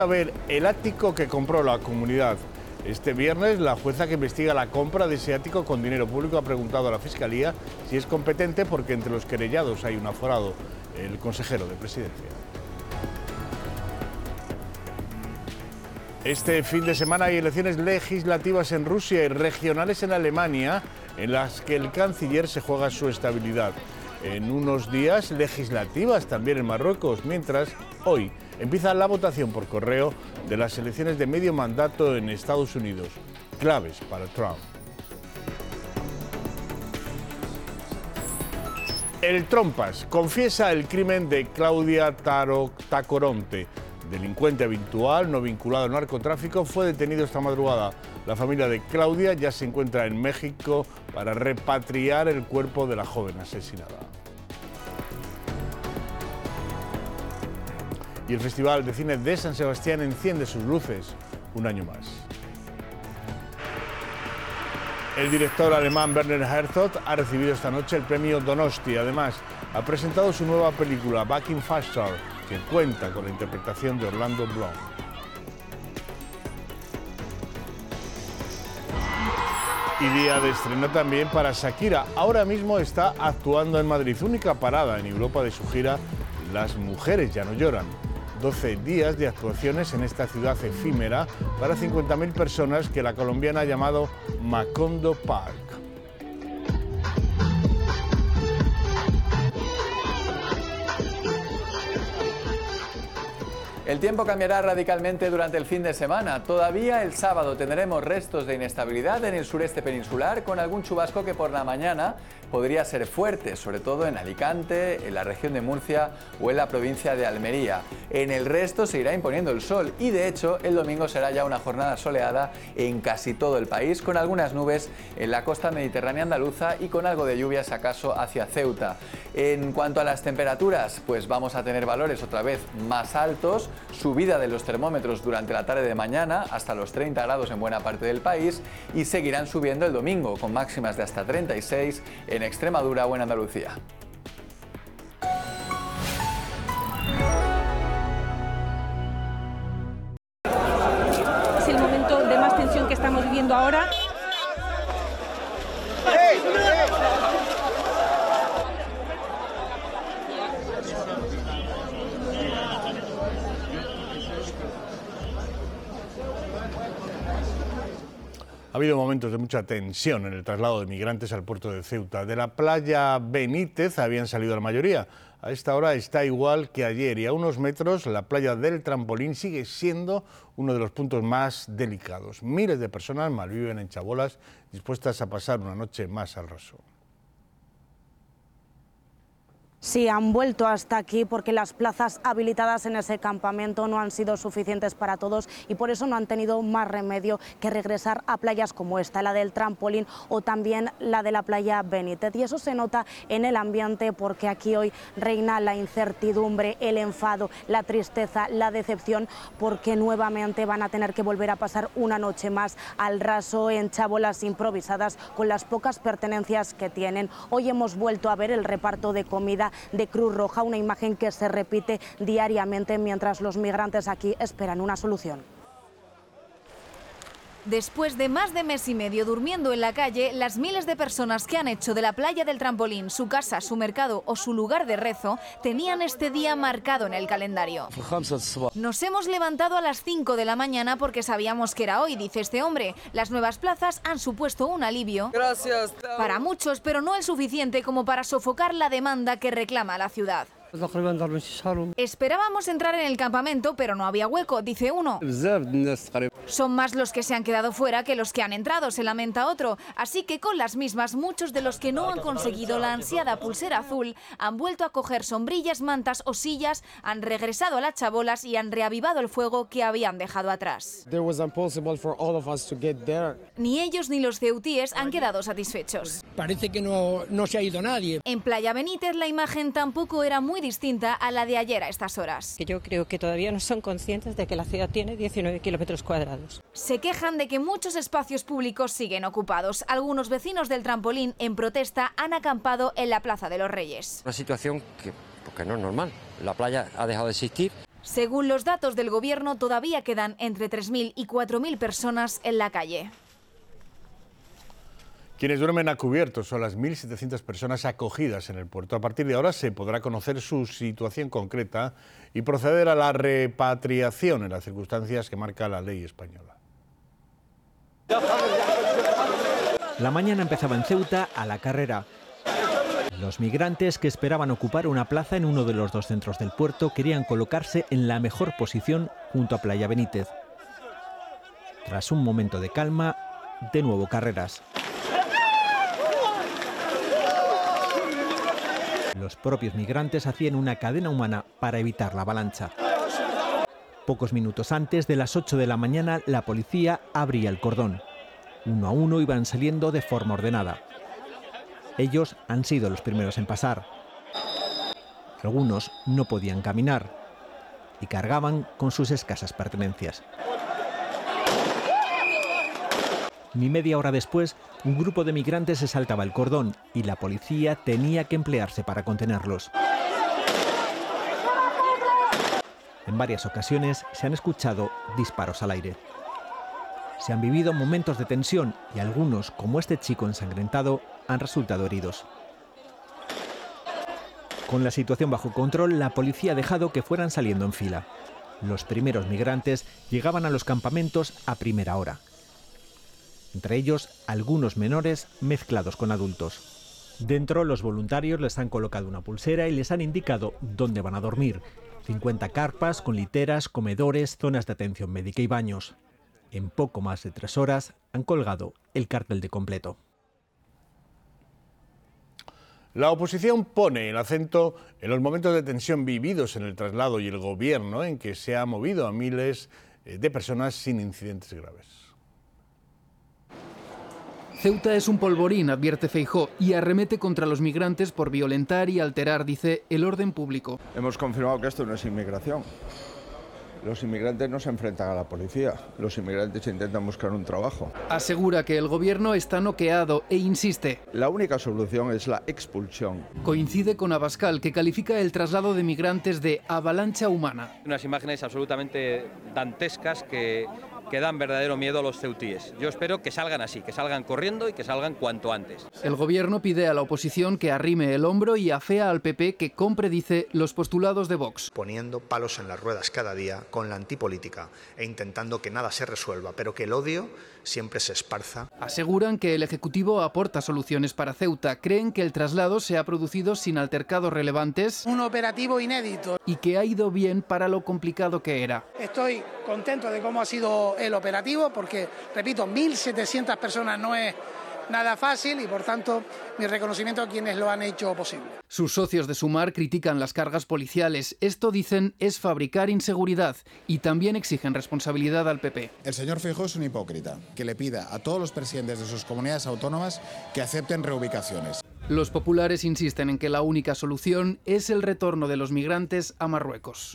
A ver, el ático que compró la comunidad. Este viernes, la jueza que investiga la compra de ese ático con dinero público ha preguntado a la Fiscalía si es competente porque entre los querellados hay un aforado, el consejero de Presidencia. Este fin de semana hay elecciones legislativas en Rusia y regionales en Alemania, en las que el canciller se juega su estabilidad. En unos días, legislativas también en Marruecos, mientras hoy empieza la votación por correo de las elecciones de medio mandato en Estados Unidos, claves para Trump. El Trompas confiesa el crimen de Claudia Tacoronte. Delincuente habitual, no vinculado al narcotráfico, fue detenido esta madrugada. La familia de Claudia ya se encuentra en México para repatriar el cuerpo de la joven asesinada. Y el Festival de Cine de San Sebastián enciende sus luces un año más. El director alemán Werner Herzog ha recibido esta noche el premio Donosti. Además, ha presentado su nueva película Back in Faster, que cuenta con la interpretación de Orlando Bloom. Y día de estreno también para Shakira. Ahora mismo está actuando en Madrid, única parada en Europa de su gira Las mujeres ya no lloran. 12 días de actuaciones en esta ciudad efímera para 50.000 personas que la colombiana ha llamado Macondo Park. El tiempo cambiará radicalmente durante el fin de semana. Todavía el sábado tendremos restos de inestabilidad en el sureste peninsular, con algún chubasco que por la mañana podría ser fuerte, sobre todo en Alicante, en la región de Murcia o en la provincia de Almería. En el resto se irá imponiendo el sol y, de hecho, el domingo será ya una jornada soleada en casi todo el país, con algunas nubes en la costa mediterránea andaluza y con algo de lluvias acaso hacia Ceuta. En cuanto a las temperaturas, pues vamos a tener valores otra vez más altos, subida de los termómetros durante la tarde de mañana hasta los 30 grados en buena parte del país y seguirán subiendo el domingo con máximas de hasta 36 en Extremadura o en Andalucía. Es el momento de más tensión que estamos viviendo ahora. Ha habido momentos de mucha tensión en el traslado de migrantes al puerto de Ceuta. De la playa Benítez habían salido la mayoría. A esta hora está igual que ayer y a unos metros la playa del Trampolín sigue siendo uno de los puntos más delicados. Miles de personas malviven en chabolas dispuestas a pasar una noche más al raso. Sí, han vuelto hasta aquí porque las plazas habilitadas en ese campamento no han sido suficientes para todos y por eso no han tenido más remedio que regresar a playas como esta, la del Trampolín o también la de la playa Benítez. Y eso se nota en el ambiente porque aquí hoy reina la incertidumbre, el enfado, la tristeza, la decepción, porque nuevamente van a tener que volver a pasar una noche más al raso en chabolas improvisadas con las pocas pertenencias que tienen. Hoy hemos vuelto a ver el reparto de comida de Cruz Roja, una imagen que se repite diariamente mientras los migrantes aquí esperan una solución. Después de más de mes y medio durmiendo en la calle, las miles de personas que han hecho de la playa del Trampolín su casa, su mercado o su lugar de rezo, tenían este día marcado en el calendario. Nos hemos levantado a las 5 de la mañana porque sabíamos que era hoy, dice este hombre. Las nuevas plazas han supuesto un alivio para muchos, pero no el suficiente como para sofocar la demanda que reclama la ciudad. Esperábamos entrar en el campamento, pero no había hueco, dice uno. Son más los que se han quedado fuera que los que han entrado, se lamenta otro. Así que con las mismas, muchos de los que no han conseguido la ansiada pulsera azul han vuelto a coger sombrillas, mantas o sillas, han regresado a las chabolas y han reavivado el fuego que habían dejado atrás. Ni ellos ni los ceutíes han quedado satisfechos. Parece que no se ha ido nadie. En Playa Benítez la imagen tampoco era muy distinta a la de ayer a estas horas. Yo creo que todavía no son conscientes de que la ciudad tiene 19 kilómetros cuadrados. Se quejan de que muchos espacios públicos siguen ocupados. Algunos vecinos del Trampolín, en protesta, han acampado en la Plaza de los Reyes. Una situación que no es normal. La playa ha dejado de existir. Según los datos del Gobierno, todavía quedan entre 3.000 y 4.000 personas en la calle. Quienes duermen a cubierto son las 1.700 personas acogidas en el puerto. A partir de ahora se podrá conocer su situación concreta y proceder a la repatriación en las circunstancias que marca la ley española. La mañana empezaba en Ceuta a la carrera. Los migrantes que esperaban ocupar una plaza en uno de los dos centros del puerto querían colocarse en la mejor posición junto a Playa Benítez. Tras un momento de calma, de nuevo carreras. Los propios migrantes hacían una cadena humana para evitar la avalancha. Pocos minutos antes de las 8 de la mañana, la policía abría el cordón. Uno a uno iban saliendo de forma ordenada. Ellos han sido los primeros en pasar. Algunos no podían caminar y cargaban con sus escasas pertenencias. Ni media hora después, un grupo de migrantes se saltaba el cordón y la policía tenía que emplearse para contenerlos. En varias ocasiones se han escuchado disparos al aire. Se han vivido momentos de tensión y algunos, como este chico ensangrentado, han resultado heridos. Con la situación bajo control, la policía ha dejado que fueran saliendo en fila. Los primeros migrantes llegaban a los campamentos a primera hora. Entre ellos, algunos menores mezclados con adultos. Dentro, los voluntarios les han colocado una pulsera y les han indicado dónde van a dormir. 50 carpas con literas, comedores, zonas de atención médica y baños. En poco más de 3 horas han colgado el cartel de completo. La oposición pone el acento en los momentos de tensión vividos en el traslado y el gobierno en que se ha movido a miles de personas sin incidentes graves. Ceuta es un polvorín, advierte Feijóo, y arremete contra los migrantes por violentar y alterar, dice, el orden público. Hemos confirmado que esto no es inmigración. Los inmigrantes no se enfrentan a la policía, los inmigrantes intentan buscar un trabajo. Asegura que el gobierno está noqueado e insiste. La única solución es la expulsión. Coincide con Abascal, que califica el traslado de migrantes de avalancha humana. Unas imágenes absolutamente dantescas que dan verdadero miedo a los ceutíes. Yo espero que salgan así, que salgan corriendo y que salgan cuanto antes. El gobierno pide a la oposición que arrime el hombro y afea al PP que compre, dice, los postulados de Vox. Poniendo palos en las ruedas cada día con la antipolítica e intentando que nada se resuelva, pero que el odio siempre se esparza. Aseguran que el Ejecutivo aporta soluciones para Ceuta. Creen que el traslado se ha producido sin altercados relevantes. Un operativo inédito. Y que ha ido bien para lo complicado que era. Estoy contento de cómo ha sido el operativo porque, repito, 1.700 personas no es nada fácil y, por tanto, mi reconocimiento a quienes lo han hecho posible. Sus socios de Sumar critican las cargas policiales. Esto, dicen, es fabricar inseguridad y también exigen responsabilidad al PP. El señor Feijóo es un hipócrita que le pida a todos los presidentes de sus comunidades autónomas que acepten reubicaciones. Los populares insisten en que la única solución es el retorno de los migrantes a Marruecos.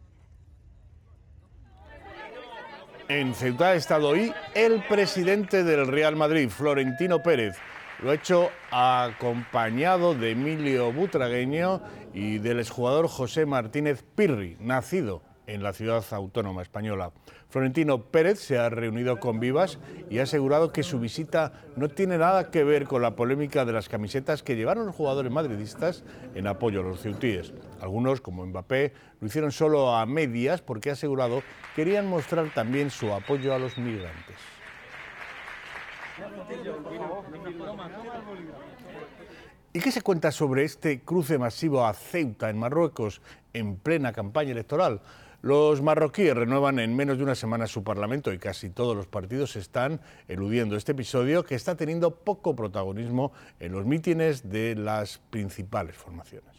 En Ceuta ha estado hoy el presidente del Real Madrid, Florentino Pérez. Lo ha hecho acompañado de Emilio Butragueño y del exjugador José Martínez Pirri, nacido en la ciudad autónoma española. Florentino Pérez se ha reunido con Vivas y ha asegurado que su visita no tiene nada que ver con la polémica de las camisetas que llevaron los jugadores madridistas en apoyo a los ceutíes. Algunos, como Mbappé, lo hicieron solo a medias porque ha asegurado querían mostrar también su apoyo a los migrantes. ¿Y qué se cuenta sobre este cruce masivo a Ceuta, en Marruecos, en plena campaña electoral? Los marroquíes renuevan en menos de una semana su parlamento y casi todos los partidos están eludiendo este episodio que está teniendo poco protagonismo en los mítines de las principales formaciones.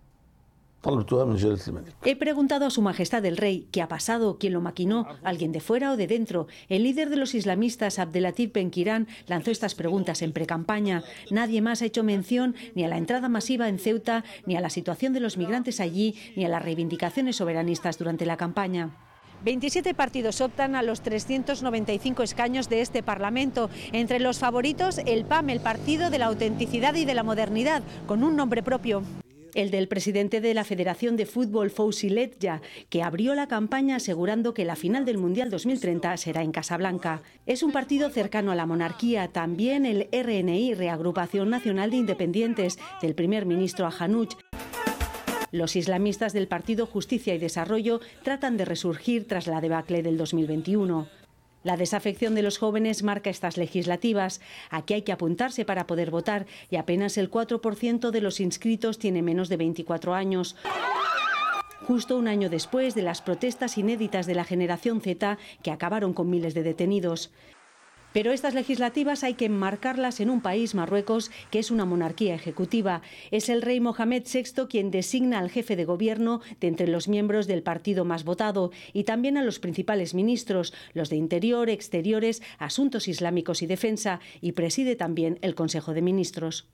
He preguntado a Su Majestad el Rey qué ha pasado, quién lo maquinó, alguien de fuera o de dentro. El líder de los islamistas, Abdelatif Ben-Kirán, lanzó estas preguntas en precampaña. Nadie más ha hecho mención ni a la entrada masiva en Ceuta, ni a la situación de los migrantes allí, ni a las reivindicaciones soberanistas durante la campaña. 27 partidos optan a los 395 escaños de este Parlamento. Entre los favoritos, el PAM, el Partido de la Autenticidad y de la Modernidad, con un nombre propio. El del presidente de la Federación de Fútbol, Fouzi Letja, que abrió la campaña asegurando que la final del Mundial 2030 será en Casablanca. Es un partido cercano a la monarquía. También el RNI, Reagrupación Nacional de Independientes, del primer ministro Hanuch. Los islamistas del Partido Justicia y Desarrollo tratan de resurgir tras la debacle del 2021. La desafección de los jóvenes marca estas legislativas. Aquí hay que apuntarse para poder votar y apenas el 4% de los inscritos tiene menos de 24 años. Justo un año después de las protestas inéditas de la generación Z que acabaron con miles de detenidos. Pero estas legislativas hay que enmarcarlas en un país, Marruecos, que es una monarquía ejecutiva. Es el rey Mohamed VI quien designa al jefe de gobierno de entre los miembros del partido más votado y también a los principales ministros, los de Interior, Exteriores, Asuntos Islámicos y Defensa, y preside también el Consejo de Ministros.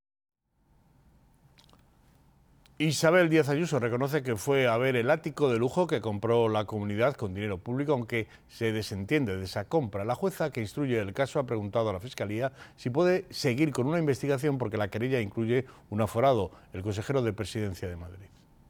Isabel Díaz Ayuso reconoce que fue a ver el ático de lujo que compró la comunidad con dinero público, aunque se desentiende de esa compra. La jueza que instruye el caso ha preguntado a la Fiscalía si puede seguir con una investigación porque la querella incluye un aforado, el consejero de Presidencia de Madrid.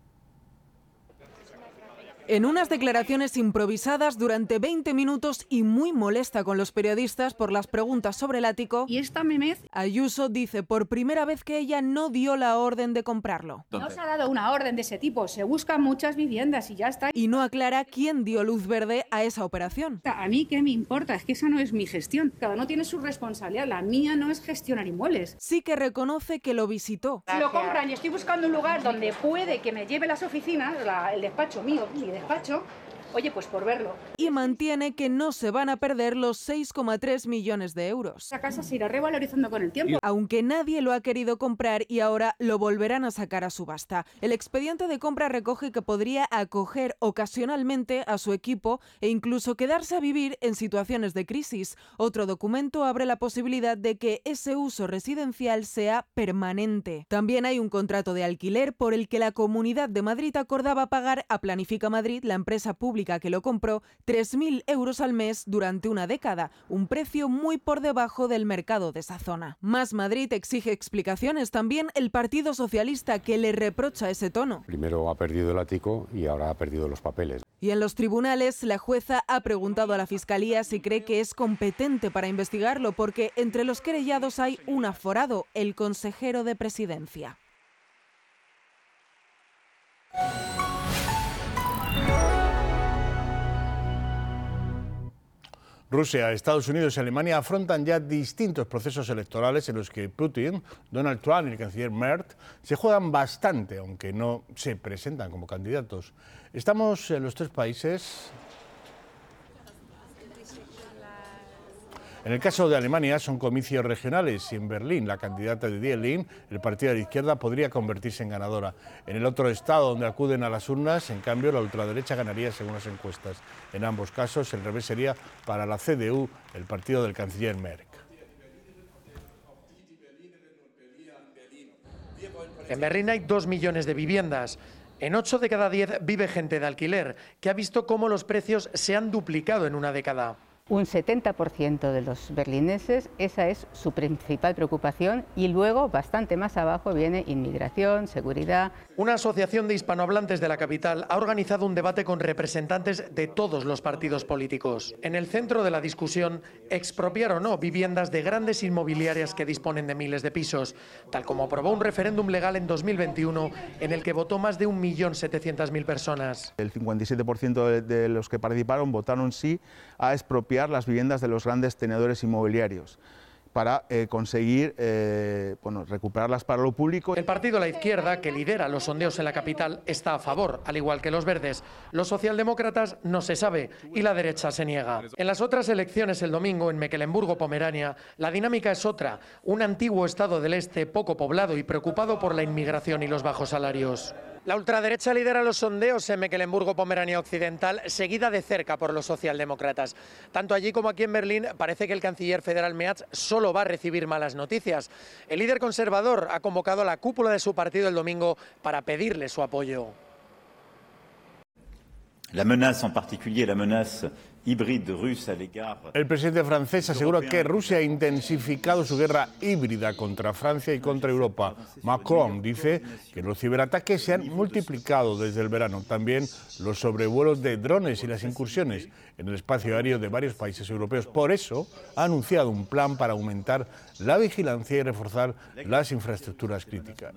En unas declaraciones improvisadas durante 20 minutos y muy molesta con los periodistas por las preguntas sobre el ático, y esta memez, Ayuso dice por primera vez que ella no dio la orden de comprarlo. No se ha dado una orden de ese tipo, se buscan muchas viviendas y ya está. Y no aclara quién dio luz verde a esa operación. A mí qué me importa, es que esa no es mi gestión. Cada uno tiene su responsabilidad, la mía no es gestionar inmuebles. Sí que reconoce que lo visitó. Si lo compran y estoy buscando un lugar donde puede que me lleve las oficinas, el despacho mío, mi despacho, oye, pues por verlo. Y mantiene que no se van a perder los 6,3 millones de euros. La casa se irá revalorizando con el tiempo. Aunque nadie lo ha querido comprar y ahora lo volverán a sacar a subasta. El expediente de compra recoge que podría acoger ocasionalmente a su equipo e incluso quedarse a vivir en situaciones de crisis. Otro documento abre la posibilidad de que ese uso residencial sea permanente. También hay un contrato de alquiler por el que la Comunidad de Madrid acordaba pagar a Planifica Madrid, la empresa pública que lo compró, 3.000 euros al mes durante una década, un precio muy por debajo del mercado de esa zona. Más Madrid exige explicaciones, también el Partido Socialista, que le reprocha ese tono. Primero ha perdido el ático y ahora ha perdido los papeles. Y en los tribunales, la jueza ha preguntado a la Fiscalía si cree que es competente para investigarlo, porque entre los querellados hay un aforado, el consejero de Presidencia. Rusia, Estados Unidos y Alemania afrontan ya distintos procesos electorales en los que Putin, Donald Trump y el canciller Merz se juegan bastante, aunque no se presentan como candidatos. Estamos en los tres países. En el caso de Alemania son comicios regionales y en Berlín la candidata de Die Linke, el partido de la izquierda, podría convertirse en ganadora. En el otro estado donde acuden a las urnas, en cambio, la ultraderecha ganaría según las encuestas. En ambos casos el revés sería para la CDU, el partido del canciller Merz. En Berlín hay 2 millones de viviendas. En 8 de cada 10 vive gente de alquiler, que ha visto cómo los precios se han duplicado en una década. Un 70% de los berlineses, esa es su principal preocupación, y luego, bastante más abajo, viene inmigración, seguridad. Una asociación de hispanohablantes de la capital ha organizado un debate con representantes de todos los partidos políticos. En el centro de la discusión, expropiar o no viviendas de grandes inmobiliarias que disponen de miles de pisos, tal como aprobó un referéndum legal en 2021 en el que votó más de 1.700.000 personas. El 57% de los que participaron votaron sí a expropiar las viviendas de los grandes tenedores inmobiliarios para conseguir recuperarlas para lo público. El partido de la izquierda, que lidera los sondeos en la capital, está a favor, al igual que los verdes. Los socialdemócratas no se sabe y la derecha se niega. En las otras elecciones el domingo en Mecklemburgo-Pomerania, la dinámica es otra, un antiguo estado del este poco poblado y preocupado por la inmigración y los bajos salarios. La ultraderecha lidera los sondeos en Mecklemburgo-Pomerania Occidental, seguida de cerca por los socialdemócratas. Tanto allí como aquí en Berlín parece que el canciller federal Merz solo va a recibir malas noticias. El líder conservador ha convocado a la cúpula de su partido el domingo para pedirle su apoyo. La menace en particulier, la menace híbride rusa à l'égard. El presidente francés aseguró que Rusia ha intensificado su guerra híbrida contra Francia y contra Europa. Macron dice que los ciberataques se han multiplicado desde el verano. También los sobrevuelos de drones y las incursiones en el espacio aéreo de varios países europeos. Por eso ha anunciado un plan para aumentar la vigilancia y reforzar las infraestructuras críticas.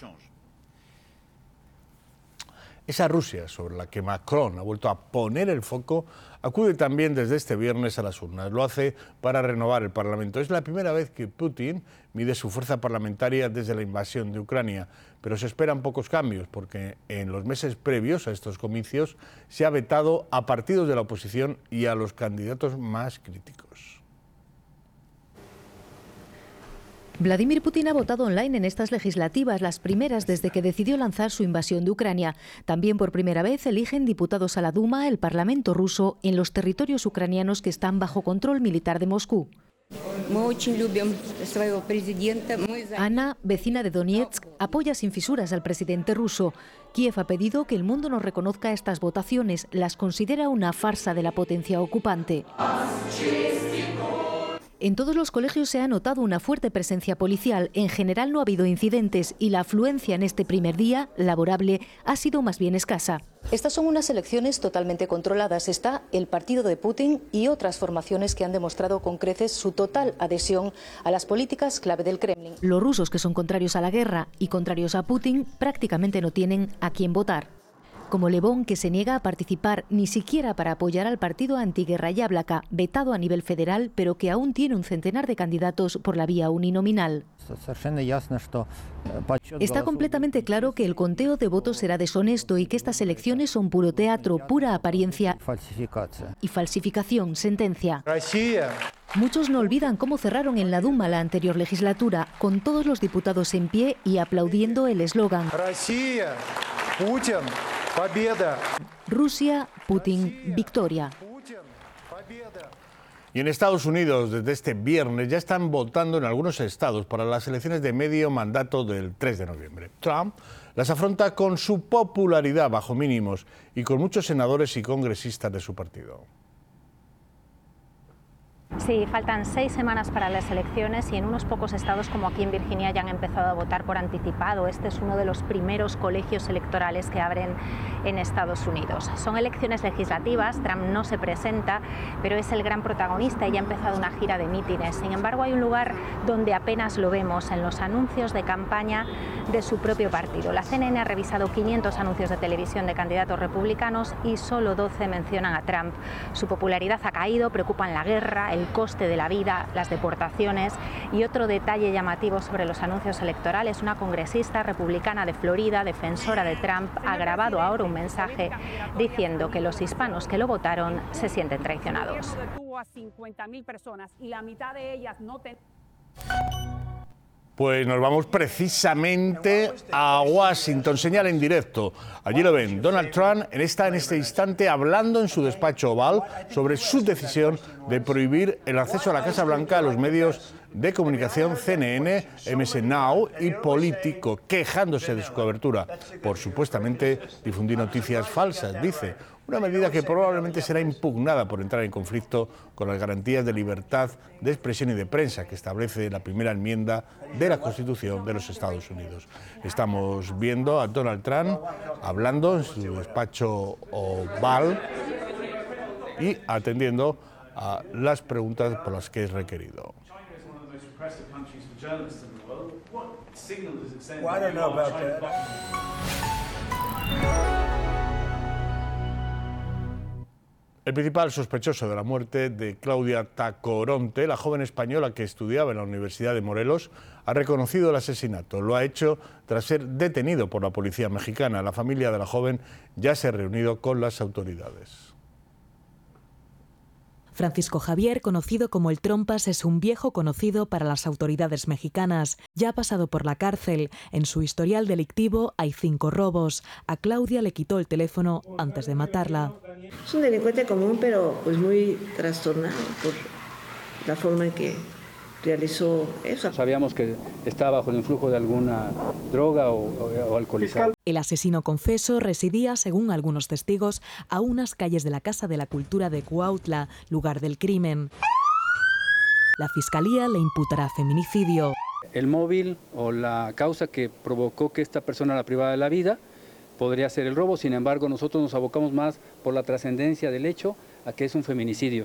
Esa Rusia sobre la que Macron ha vuelto a poner el foco acude también desde este viernes a las urnas. Lo hace para renovar el Parlamento. Es la primera vez que Putin mide su fuerza parlamentaria desde la invasión de Ucrania, pero se esperan pocos cambios porque en los meses previos a estos comicios se ha vetado a partidos de la oposición y a los candidatos más críticos. Vladimir Putin ha votado online en estas legislativas, las primeras desde que decidió lanzar su invasión de Ucrania. También por primera vez eligen diputados a la Duma, el Parlamento ruso, en los territorios ucranianos que están bajo control militar de Moscú. Ana, vecina de Donetsk, apoya sin fisuras al presidente ruso. Kiev ha pedido que el mundo no reconozca estas votaciones, las considera una farsa de la potencia ocupante. En todos los colegios se ha notado una fuerte presencia policial. En general no ha habido incidentes y la afluencia en este primer día laborable ha sido más bien escasa. Estas son unas elecciones totalmente controladas. Está el partido de Putin y otras formaciones que han demostrado con creces su total adhesión a las políticas clave del Kremlin. Los rusos, que son contrarios a la guerra y contrarios a Putin, prácticamente no tienen a quién votar. Como Levón, que se niega a participar ni siquiera para apoyar al partido antiguerra Yablaka, vetado a nivel federal, pero que aún tiene un centenar de candidatos por la vía uninominal. Está completamente claro que el conteo de votos será deshonesto y que estas elecciones son puro teatro, pura apariencia y falsificación, sentencia. Muchos no olvidan cómo cerraron en la Duma la anterior legislatura, con todos los diputados en pie y aplaudiendo el eslogan Rusia, Putin, victoria. Y en Estados Unidos, desde este viernes, ya están votando en algunos estados para las elecciones de medio mandato del 3 de noviembre. Trump las afronta con su popularidad bajo mínimos y con muchos senadores y congresistas de su partido. Sí, faltan 6 semanas para las elecciones y en unos pocos estados, como aquí en Virginia, ya han empezado a votar por anticipado. Este es uno de los primeros colegios electorales que abren en Estados Unidos. Son elecciones legislativas, Trump no se presenta, pero es el gran protagonista y ya ha empezado una gira de mítines. Sin embargo, hay un lugar donde apenas lo vemos, en los anuncios de campaña de su propio partido. La CNN ha revisado 500 anuncios de televisión de candidatos republicanos y solo 12 mencionan a Trump. Su popularidad ha caído, preocupan la guerra, el coste de la vida, las deportaciones y otro detalle llamativo sobre los anuncios electorales. Una congresista republicana de Florida, defensora de Trump, ha grabado ahora un mensaje diciendo que los hispanos que lo votaron se sienten traicionados. Tuvo a 50.000 personas y la mitad de ellas no Pues nos vamos precisamente a Washington, señal en directo. Allí lo ven, Donald Trump está en este instante hablando en su despacho oval sobre su decisión de prohibir el acceso a la Casa Blanca a los medios de comunicación CNN, MS Now y Político, quejándose de su cobertura por supuestamente difundir noticias falsas, dice. Una medida que probablemente será impugnada por entrar en conflicto con las garantías de libertad de expresión y de prensa que establece la primera enmienda de la Constitución de los Estados Unidos. Estamos viendo a Donald Trump hablando en su despacho oval y atendiendo a las preguntas por las que es requerido. El principal sospechoso de la muerte de Claudia Tacoronte, la joven española que estudiaba en la Universidad de Morelos, ha reconocido el asesinato. Lo ha hecho tras ser detenido por la policía mexicana. La familia de la joven ya se ha reunido con las autoridades. Francisco Javier, conocido como el Trompas, es un viejo conocido para las autoridades mexicanas. Ya ha pasado por la cárcel. En su historial delictivo hay 5 robos. A Claudia le quitó el teléfono antes de matarla. Es un delincuente común, pero pues muy trastornado por la forma en que realizó eso. Sabíamos que estaba bajo el influjo de alguna droga o alcoholizado. El asesino confeso residía, según algunos testigos, a unas calles de la Casa de la Cultura de Cuautla, lugar del crimen. La Fiscalía le imputará feminicidio. El móvil o la causa que provocó que esta persona la privara de la vida podría ser el robo, sin embargo nosotros nos abocamos más por la trascendencia del hecho a que es un feminicidio.